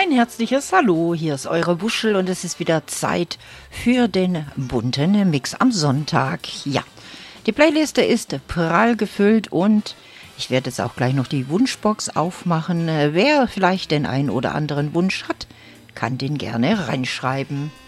Ein herzliches Hallo, hier ist eure Wuschel und es ist wieder Zeit für den bunten Mix am Sonntag. Ja, die Playliste ist prall gefüllt und ich werde jetzt auch gleich noch die Wunschbox aufmachen. Wer vielleicht den einen oder anderen Wunsch hat, kann den gerne reinschreiben.